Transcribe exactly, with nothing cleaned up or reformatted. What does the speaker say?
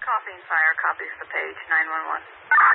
Coffee and Fire copies the page, nine one one.